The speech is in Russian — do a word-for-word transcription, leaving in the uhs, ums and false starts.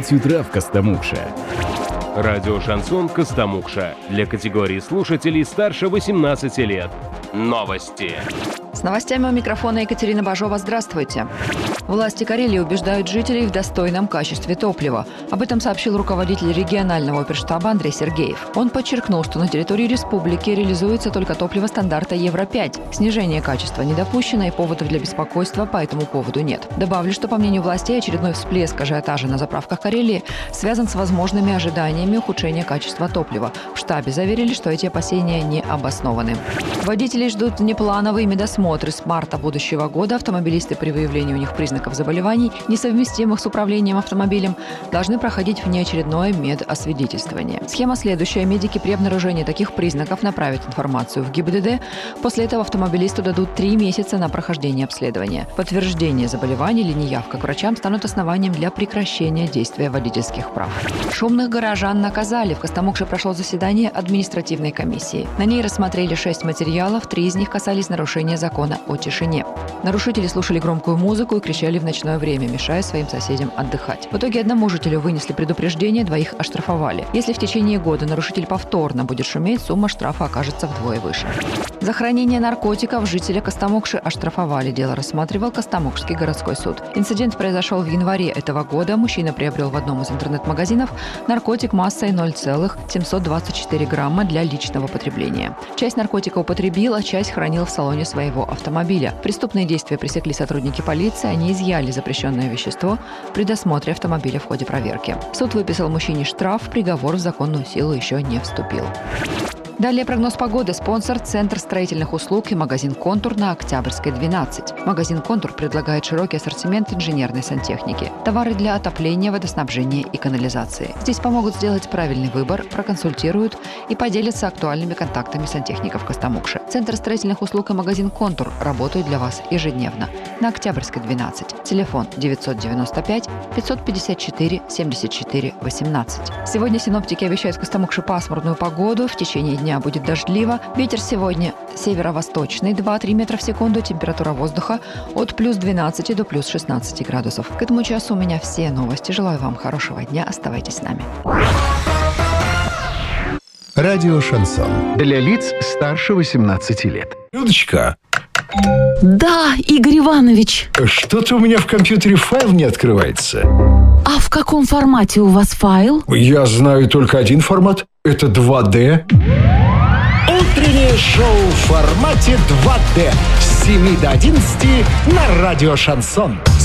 девять утра в Костомукше. Радио «Шансон» Костомукша. Для категории слушателей старше восемнадцати лет. Новости. С новостями у микрофона Екатерина Бажова. Здравствуйте. Власти Карелии убеждают жителей в достойном качестве топлива. Об этом сообщил руководитель регионального оперштаба Андрей Сергеев. Он подчеркнул, что на территории республики реализуется только топливо стандарта Евро пять. Снижение качества не допущено и поводов для беспокойства по этому поводу нет. Добавлю, что, по мнению властей, очередной всплеск ажиотажа на заправках Карелии связан с возможными ожиданиями ухудшения качества топлива. В штабе заверили, что эти опасения не обоснованы. Водителей ждут внеплановые медосмотры. С марта будущего года автомобилисты при выявлении у них признаков заболеваний, несовместимых с управлением автомобилем, должны проходить внеочередное медосвидетельствование. Схема следующая. Медики при обнаружении таких признаков направят информацию в ГИБДД. После этого автомобилисту дадут три месяца на прохождение обследования. Подтверждение заболеваний или неявка к врачам станут основанием для прекращения действия водительских прав. Шумных горожан наказали. В Костомукше прошло заседание административной комиссии. На ней рассмотрели шесть материалов, три из них касались нарушения закона о тишине. Нарушители слушали громкую музыку и кричали в ночное время, мешая своим соседям отдыхать. В итоге одному жителю вынесли предупреждение, двоих оштрафовали. Если в течение года нарушитель повторно будет шуметь, сумма штрафа окажется вдвое выше. За хранение наркотиков жителя Костомукши оштрафовали. Дело рассматривал Костомукшский городской суд. Инцидент произошел в январе этого года. Мужчина приобрел в одном из интернет-магазинов наркотик массой ноль целых семьсот двадцать четыре грамма для личного потребления. Часть наркотика употребил, а часть хранил в салоне своего автомобиля. Преступные действия пресекли сотрудники полиции. Они изъяли запрещенное вещество при досмотре автомобиля в ходе проверки. Суд выписал мужчине штраф. Приговор в законную силу еще не вступил. Далее прогноз погоды. Спонсор – Центр строительных услуг и магазин «Контур» на Октябрьской, двенадцать. Магазин «Контур» предлагает широкий ассортимент инженерной сантехники. Товары для отопления, водоснабжения и канализации. Здесь помогут сделать правильный выбор, проконсультируют и поделятся актуальными контактами сантехников Костомукши. Центр строительных услуг и магазин «Контур» работают для вас ежедневно. На Октябрьской, двенадцать. Телефон девятьсот девяносто пять пятьсот пятьдесят четыре семьдесят четыре восемнадцать. Сегодня синоптики обещают в Костомукше пасмурную погоду. В течение дня Дня будет дождливо. Ветер сегодня северо-восточный, два-три метра в секунду. Температура воздуха от плюс двенадцати до плюс шестнадцати градусов. К этому часу у меня все новости. Желаю вам хорошего дня. Оставайтесь с нами. Радио «Шансон». Для лиц старше восемнадцати лет. Людочка. Да, Игорь Иванович. Что-то у меня в компьютере файл не открывается. А в каком формате у вас файл? Я знаю только один формат. Это два дэ. Утреннее шоу в формате два дэ с семи до одиннадцати на радио «Шансон».